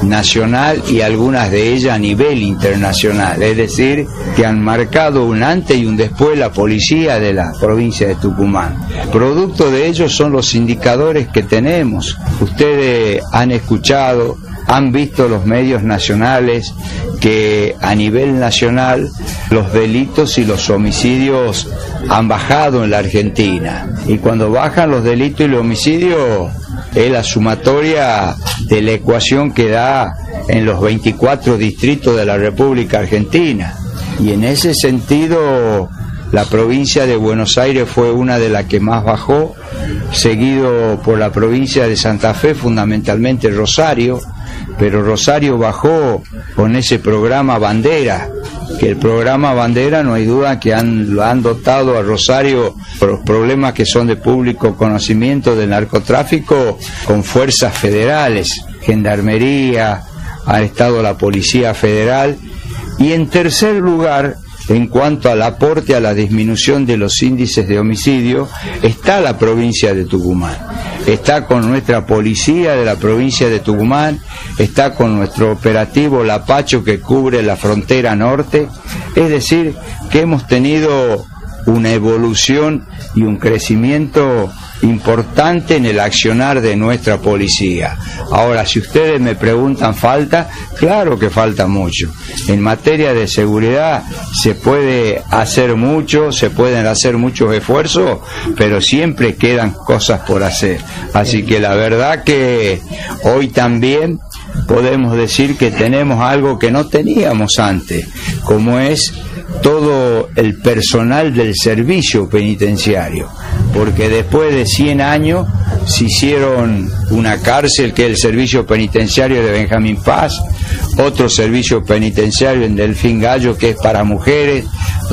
nacional y algunas de ellas a nivel internacional, es decir, que han marcado un antes y un después la policía de la provincia de Tucumán. Producto de ello son los indicadores que tenemos. Ustedes han escuchado, han visto los medios nacionales que a nivel nacional los delitos y los homicidios han bajado en la Argentina. Y cuando bajan los delitos y los homicidios es la sumatoria de la ecuación que da en los 24 distritos de la República Argentina. Y en ese sentido la provincia de Buenos Aires fue una de las que más bajó, seguido por la provincia de Santa Fe, fundamentalmente Rosario, pero Rosario bajó con ese programa Bandera, que el programa Bandera no hay duda que lo han dotado a Rosario por los problemas que son de público conocimiento del narcotráfico con fuerzas federales, Gendarmería, ha estado la Policía Federal, y en tercer lugar, en cuanto al aporte a la disminución de los índices de homicidio, está la provincia de Tucumán. Está con nuestra policía de la provincia de Tucumán, está con nuestro operativo Lapacho que cubre la frontera norte, es decir, que hemos tenido una evolución y un crecimiento importante en el accionar de nuestra policía. Ahora, si ustedes me preguntan, ¿falta? Claro que falta mucho. En materia de seguridad se puede hacer mucho, se pueden hacer muchos esfuerzos, pero siempre quedan cosas por hacer. Así que la verdad que hoy también podemos decir que tenemos algo que no teníamos antes, como es todo el personal del servicio penitenciario, porque después de 100 años se hicieron una cárcel que es el servicio penitenciario de Benjamín Paz, otro servicio penitenciario en Delfín Gallo que es para mujeres,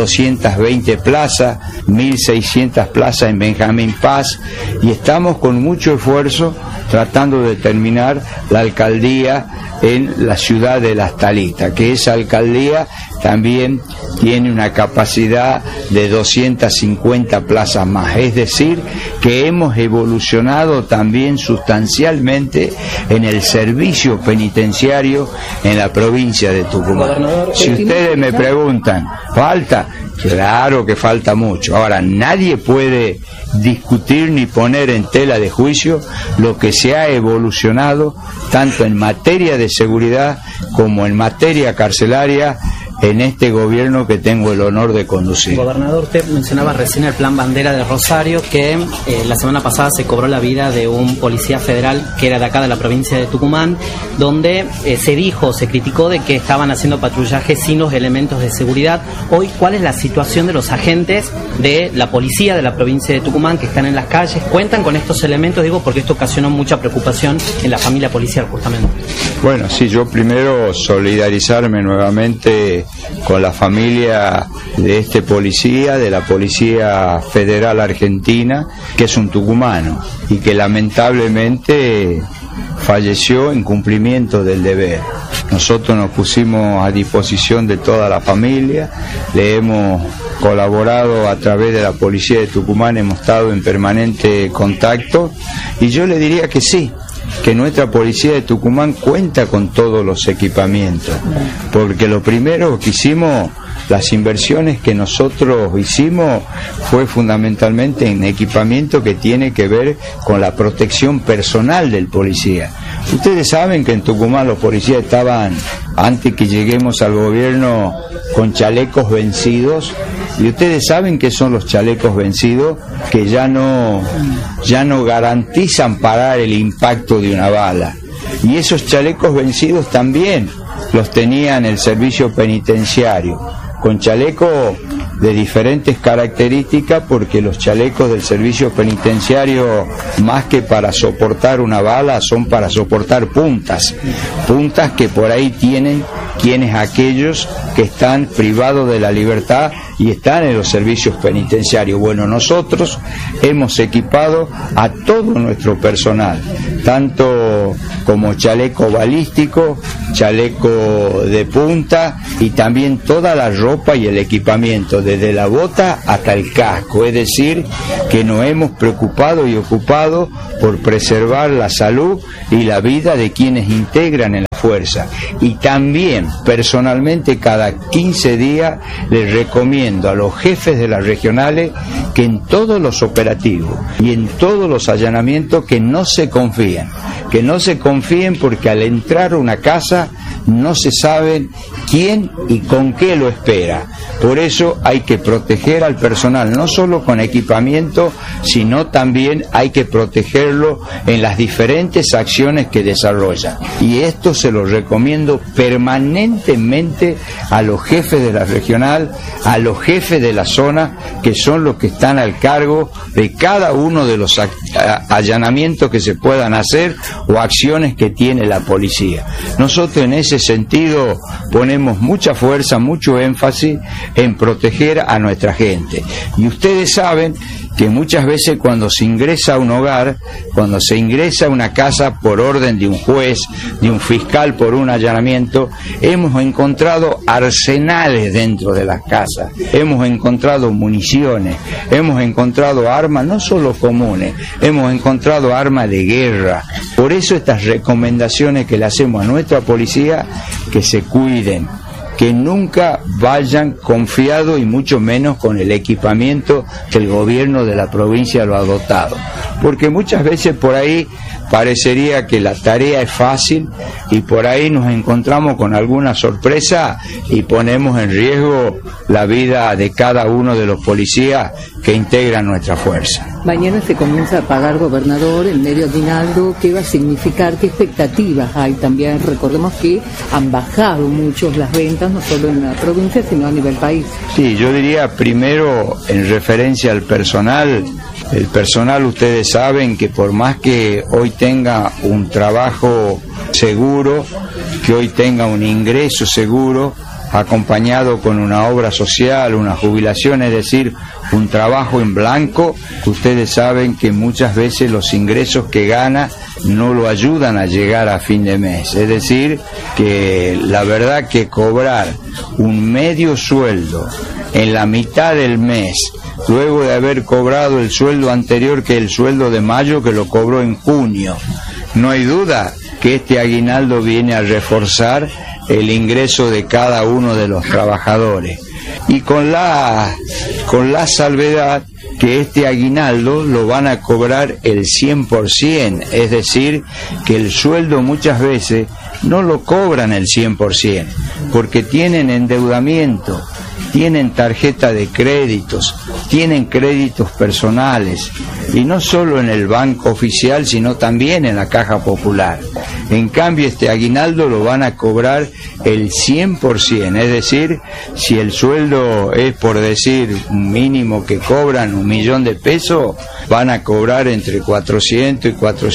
220 plazas, 1.600 plazas en Benjamín Paz, y estamos con mucho esfuerzo tratando de terminar la alcaldía en la ciudad de Las Talitas, que esa alcaldía también tiene una capacidad de 250 plazas más, es decir, que hemos evolucionado también sustancialmente en el servicio penitenciario en la provincia de Tucumán. Si ustedes me preguntan, ¿falta? Claro que falta mucho. Ahora, nadie puede discutir ni poner en tela de juicio lo que se ha evolucionado tanto en materia de seguridad como en materia carcelaria en este gobierno que tengo el honor de conducir. Gobernador, usted mencionaba recién el plan Bandera de Rosario, que la semana pasada se cobró la vida de un policía federal que era de acá de la provincia de Tucumán, donde se criticó de que estaban haciendo patrullaje sin los elementos de seguridad. Hoy, ¿cuál es la situación de los agentes de la policía de la provincia de Tucumán que están en las calles? ¿Cuentan con estos elementos? Digo, porque esto ocasionó mucha preocupación en la familia policial, justamente. Bueno, sí, yo primero solidarizarme nuevamente con la familia de este policía, de la Policía Federal Argentina, que es un tucumano y que lamentablemente falleció en cumplimiento del deber. Nosotros nos pusimos a disposición de toda la familia, le hemos colaborado a través de la Policía de Tucumán, hemos estado en permanente contacto, y yo le diría que sí, que nuestra policía de Tucumán cuenta con todos los equipamientos, porque lo primero que hicimos, las inversiones que nosotros hicimos fue fundamentalmente en equipamiento que tiene que ver con la protección personal del policía. Ustedes saben que en Tucumán los policías estaban, antes que lleguemos al gobierno, con chalecos vencidos, y ustedes saben que son los chalecos vencidos, que ya no garantizan parar el impacto de una bala. Y esos chalecos vencidos también los tenían el servicio penitenciario, con chalecos de diferentes características, porque los chalecos del servicio penitenciario, más que para soportar una bala, son para soportar puntas que por ahí tienen quienes aquellos que están privados de la libertad y están en los servicios penitenciarios. Bueno, nosotros hemos equipado a todo nuestro personal, tanto como chaleco balístico, chaleco de punta, y también toda la ropa y el equipamiento, desde la bota hasta el casco. Es decir, que nos hemos preocupado y ocupado por preservar la salud y la vida de quienes integran en la fuerza. Y también personalmente cada 15 días les recomiendo a los jefes de las regionales que en todos los operativos y en todos los allanamientos que no se confíen porque al entrar a una casa no se sabe quién y con qué lo espera. Por eso hay que proteger al personal, no solo con equipamiento, sino también hay que protegerlo en las diferentes acciones que desarrolla. Y esto se lo recomiendo permanentemente a los jefes de la regional, a los jefes de la zona, que son los que están al cargo de cada uno de los allanamientos que se puedan hacer o acciones que tiene la policía. Nosotros en ese sentido ponemos mucha fuerza, mucho énfasis en proteger a nuestra gente. Y ustedes saben que muchas veces cuando se ingresa a un hogar, cuando se ingresa a una casa por orden de un juez, de un fiscal por un allanamiento, hemos encontrado arsenales dentro de las casas, hemos encontrado municiones, hemos encontrado armas no solo comunes, hemos encontrado armas de guerra. Por eso estas recomendaciones que le hacemos a nuestra policía, que se cuiden, que nunca vayan confiados y mucho menos con el equipamiento que el gobierno de la provincia lo ha dotado. Porque muchas veces por ahí parecería que la tarea es fácil y por ahí nos encontramos con alguna sorpresa y ponemos en riesgo la vida de cada uno de los policías que integran nuestra fuerza. Mañana se comienza a pagar, gobernador, el medio aguinaldo. ¿Qué va a significar? ¿Qué expectativas hay? También recordemos que han bajado mucho las ventas, no solo en la provincia, sino a nivel país. Sí, yo diría primero en referencia al personal. El personal, ustedes saben que por más que hoy tenga un trabajo seguro, que hoy tenga un ingreso seguro, acompañado con una obra social, una jubilación, es decir, un trabajo en blanco, ustedes saben que muchas veces los ingresos que gana no lo ayudan a llegar a fin de mes. Es decir, que la verdad que cobrar un medio sueldo en la mitad del mes, luego de haber cobrado el sueldo anterior, que es el sueldo de mayo, que lo cobró en junio, no hay duda que este aguinaldo viene a reforzar el ingreso de cada uno de los trabajadores. Y con la salvedad que este aguinaldo lo van a cobrar el 100%, es decir, que el sueldo muchas veces no lo cobran el 100%, porque tienen endeudamiento, tienen tarjeta de créditos, tienen créditos personales, y no solo en el banco oficial, sino también en la Caja Popular. En cambio, este aguinaldo lo van a cobrar el 100%, es decir, si el sueldo es, por decir, un mínimo que cobran 1.000.000 de pesos, van a cobrar entre 400 y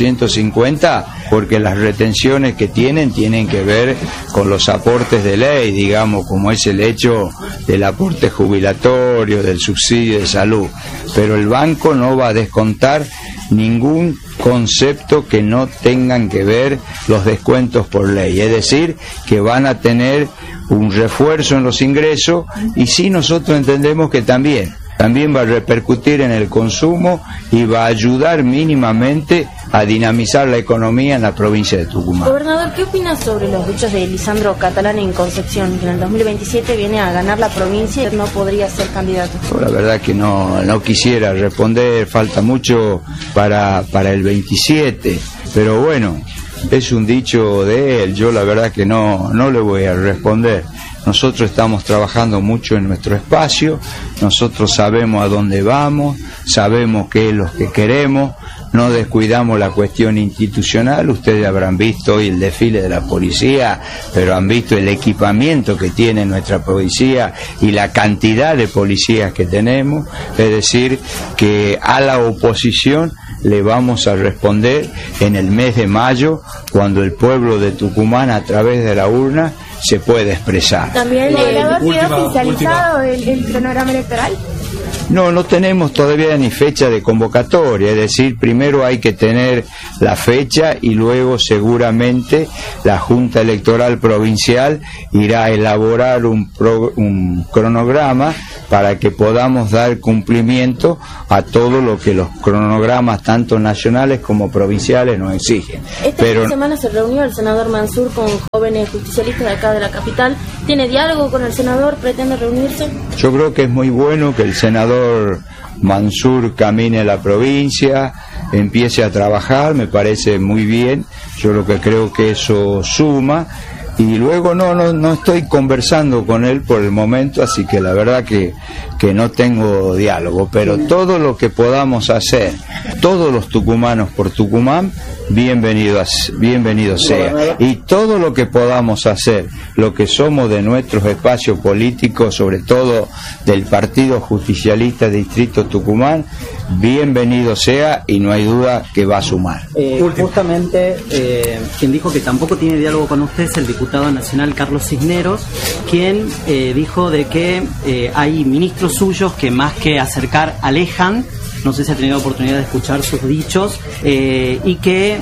450, porque las retenciones que tienen que ver con los aportes de ley, digamos, como es el hecho del aporte jubilatorio, del subsidio de salud. Pero el banco no va a descontar ningún concepto que no tengan que ver los descuentos por ley, es decir, que van a tener un refuerzo en los ingresos, y sí nosotros entendemos que también va a repercutir en el consumo y va a ayudar mínimamente a dinamizar la economía en la provincia de Tucumán. Gobernador, ¿qué opina sobre los dichos de Lisandro Catalán en Concepción, que en el 2027 viene a ganar la provincia y no podría ser candidato? La verdad que no quisiera responder, falta mucho para el 27, pero bueno, es un dicho de él, yo la verdad que no le voy a responder. Nosotros estamos trabajando mucho en nuestro espacio, nosotros sabemos a dónde vamos, sabemos qué es lo que queremos, no descuidamos la cuestión institucional. Ustedes habrán visto hoy el desfile de la policía, pero han visto el equipamiento que tiene nuestra policía y la cantidad de policías que tenemos. Es decir, que a la oposición le vamos a responder en el mes de mayo, cuando el pueblo de Tucumán, a través de la urna, se puede expresar. ¿También quedó oficializado el cronograma electoral? No tenemos todavía ni fecha de convocatoria, es decir, primero hay que tener la fecha y luego seguramente la Junta Electoral Provincial irá a elaborar un cronograma para que podamos dar cumplimiento a todo lo que los cronogramas tanto nacionales como provinciales nos exigen. Esta semana se reunió el senador Mansur con jóvenes justicialistas de acá de la capital. ¿Tiene diálogo con el senador? ¿Pretende reunirse? Yo creo que es muy bueno que el senador Mansur camine a la provincia, empiece a trabajar, me parece muy bien. Yo lo que creo que eso suma. Y luego no estoy conversando con él por el momento, así que la verdad que no tengo diálogo, pero todo lo que podamos hacer, todos los tucumanos por Tucumán, bienvenido sea. Y todo lo que podamos hacer, lo que somos de nuestros espacios políticos, sobre todo del Partido Justicialista Distrito Tucumán, bienvenido sea, y no hay duda que va a sumar. Justamente quien dijo que tampoco tiene diálogo con usted es el diputado nacional Carlos Cisneros, quien dijo de que hay ministros suyos que más que acercar alejan. No sé si ha tenido oportunidad de escuchar sus dichos, y que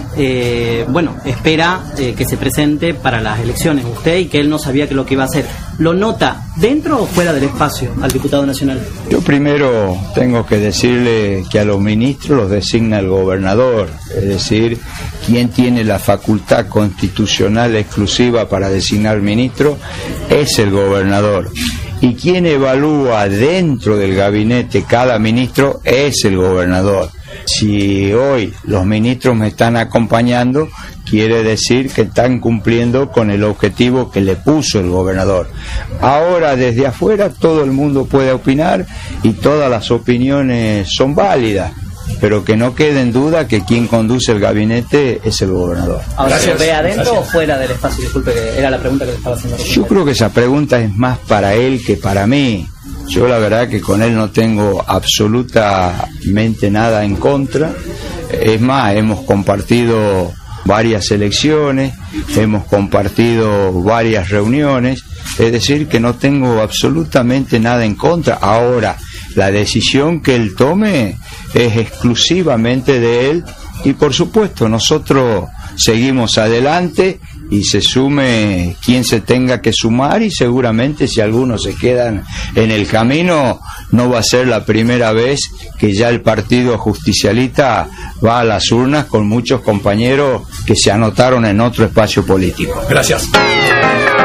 espera que se presente para las elecciones usted, y que él no sabía que lo que iba a hacer. ¿Lo nota dentro o fuera del espacio al diputado nacional? Yo primero tengo que decirle que a los ministros los designa el gobernador, es decir, quien tiene la facultad constitucional exclusiva para designar ministro es el gobernador. Y quien evalúa dentro del gabinete cada ministro es el gobernador. Si hoy los ministros me están acompañando, quiere decir que están cumpliendo con el objetivo que le puso el gobernador. Ahora, desde afuera, todo el mundo puede opinar y todas las opiniones son válidas, pero que no quede en duda que quien conduce el gabinete es el gobernador. Ahora, ¿se ve adentro o fuera del espacio? Disculpe, que era la pregunta que le estaba haciendo. Yo creo que esa pregunta es más para él que para mí. Yo la verdad que con él no tengo absolutamente nada en contra. Es más, hemos compartido varias elecciones, hemos compartido varias reuniones, es decir, que no tengo absolutamente nada en contra. Ahora, la decisión que él tome es exclusivamente de él, y por supuesto nosotros seguimos adelante y se sume quien se tenga que sumar, y seguramente si algunos se quedan en el camino no va a ser la primera vez que ya el Partido Justicialista va a las urnas con muchos compañeros que se anotaron en otro espacio político. Gracias.